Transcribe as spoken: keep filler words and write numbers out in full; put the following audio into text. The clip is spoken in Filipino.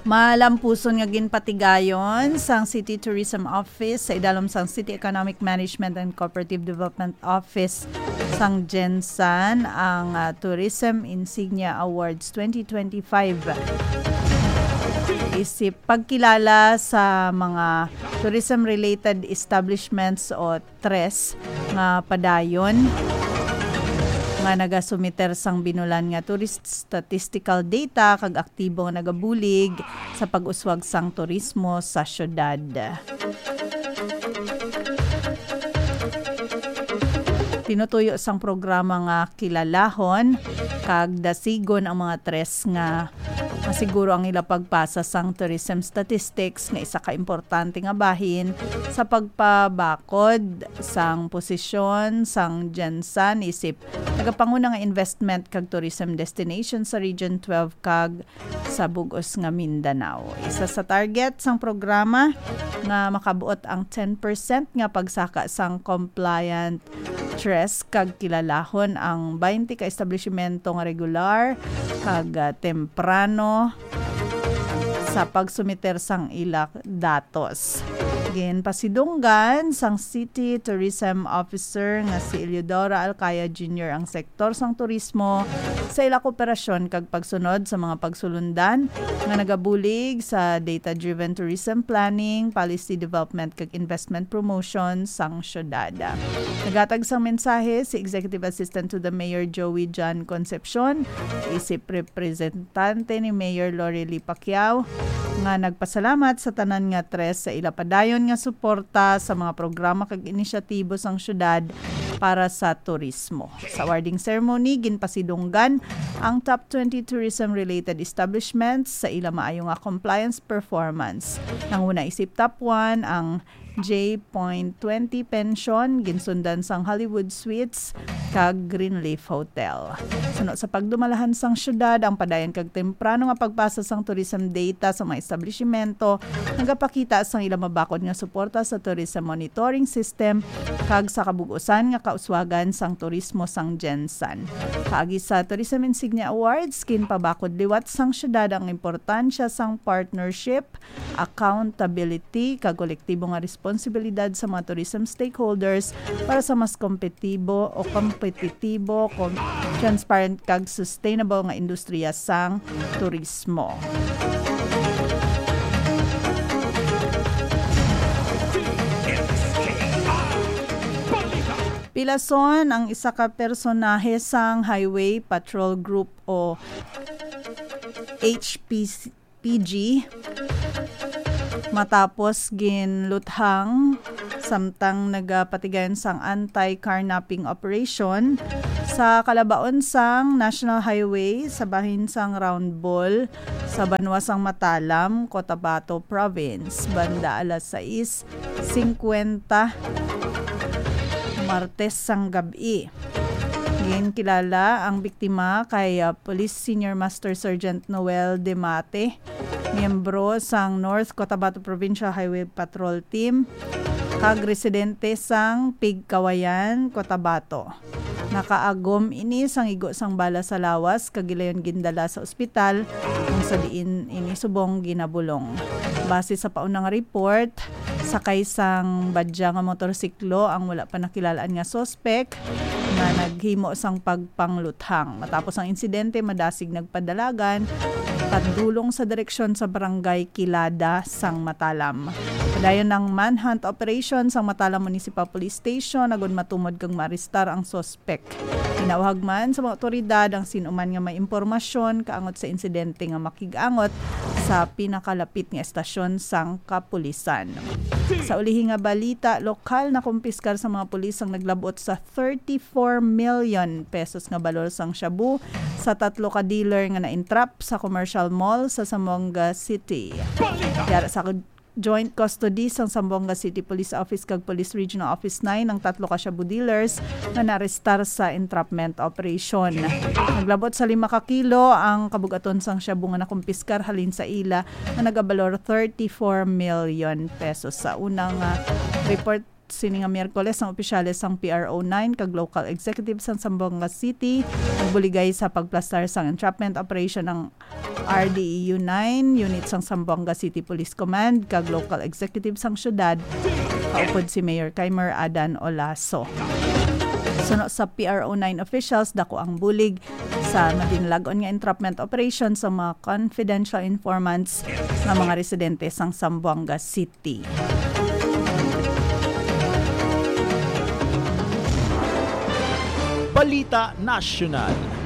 Malampuson nga ginpatigayon sang City Tourism Office sa idalom sang City Economic Management and Cooperative Development Office sang Gensan ang uh, Tourism Insignia Awards twenty twenty-five. Isip pagkilala sa mga tourism-related establishments o T R E S nga padayon nga nagasumiter sang binulan nga tourist statistical data kag aktibo nga nagabulig sa pag-uswag sang turismo sa syudad. Tinutuyo sang programa nga kilalahon kag dasigon ang mga T R E S nga masiguro ang ila pagpasa sang tourism statistics nga isa ka importante nga bahin sa pagpabakod sang posisyon sang Gensan isip nagapanguna nga investment kag tourism destination sa Region twelve kag sa bug-os nga Mindanao. Isa sa target sang programa nga makabuot ang ten percent nga pagsaka sang compliant T R E S kag kilalahon ang twenty ka establishmento nga regular kag uh, temprano sa pagsumiter sang ilak datos. Gin pasidunggan sang City Tourism Officer nga si Eliodora Alcaya Junior ang sektor sang turismo sa ila kooperasyon kag pagsunod sa mga pagsulundan nga nagabulig sa data-driven tourism planning, policy development kag investment promotion sang syudad. Nagatag sang mensahe si Executive Assistant to the Mayor Joey John Concepcion, isip representante ni Mayor Lorely Pacquiao nga nagpasalamat sa tanan nga T R E S sa ila padayon nga suporta sa mga programa kag inisyatibo sang syudad para sa turismo. Sa awarding ceremony ginpasidunggan ang top twenty tourism-related establishments sa ila maayo nga compliance performance. Nanguna isip top one ang J twenty Pension, ginsundan sang Hollywood Suites kag Greenleaf Hotel. Sunod sa pagdumalahan sang syudad, ang padayon kag temprano nga pagpasa sang tourism data sa mga establishmento nagapakita sang ilang mabakod nga suporta sa tourism monitoring system kag sa kabug-usan nga kauswagan sang turismo sang Gensan. Kaagi sa Tourism Insignia Awards, kinpabakod liwat sang syudad ang importansya sang partnership, accountability kag kolektibo nga responsibilidad sa mga tourism stakeholders para sa mas kompetitibo o kompetitibo, kom- transparent kag sustainable nga industriya sang turismo. Pilason ang isa ka personahe sang Highway Patrol Group o H P G matapos ginluthang samtang nagapatigayon sang anti-carnapping operation sa kalabaon sang National Highway sa bahin sang Round Ball sa Banwa sang Matalam, Cotabato Province, banda alas sais singkwenta Martes sang gabi. Ngayon kilala ang biktima kay uh, Police Senior Master Sergeant Noel Demate, miyembro sang North Cotabato Provincial Highway Patrol Team, kag residente sang Pigkawayan, Cotabato. Nakaagom ini sang igo sang bala sa lawas kag gilayon gindala sa ospital kung sa diin ini subong ginabulong. Base sa paunang report, sakay sang badya nga motorsiklo ang wala pa nakilalaan nga sospek na naghimo sang pagpangluthang. Matapos ang insidente, madasig nagpadalagan tagdulong sa direksyon sa barangay Kilada sang Matalam. Padayon ng manhunt operation sang Matalam Municipal Police Station agud matumod kang maarestar ang sospek. Inawhag man sa mga otoridad ang sinuman nga may impormasyon kaangot sa insidente nga makigangot sa pinakalapit nga estasyon sang kapulisan. Sa ulihi nga balita, lokal na kumpiskar sa mga pulis ang naglabot sa thirty-four million pesos nga balor sang shabu sa tatlo ka dealer nga na-entrap sa commercial mall sa Zamboanga City. Yara sa joint custody sang Zamboanga City Police Office kag Police Regional Office nine ang tatlo ka shabu dealers na narestar sa entrapment operation. Naglabot sa lima ka kilo ang kabugaton sang shabu nga nakumpiskar halin sa ila na nagabalor thirty-four million pesos. Sa unang uh, report sini nga Miyerkules ang opisyales sang P R O nine kag local executive sang Zamboanga City nagbuligay sa pagplastar sang entrapment operation ng R D E U nine unit sang Zamboanga City Police Command kag local executive sang syudad kaupod si Mayor Kaimer Adan Olaso. Suno sa P R O nine officials, dako ang bulig sa madinlagon nga entrapment operation sa mga confidential informants ng mga residente sang Zamboanga City. Balita Nasyonal.